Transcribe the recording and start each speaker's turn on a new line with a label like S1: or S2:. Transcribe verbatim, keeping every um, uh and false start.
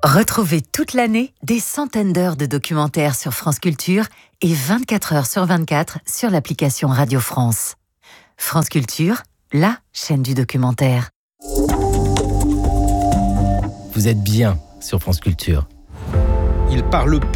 S1: Retrouvez toute l'année des centaines d'heures de documentaires sur France Culture et vingt-quatre heures sur vingt-quatre sur l'application Radio France. France Culture, la chaîne du documentaire.
S2: Vous êtes bien sur France Culture.
S3: Il parle peu.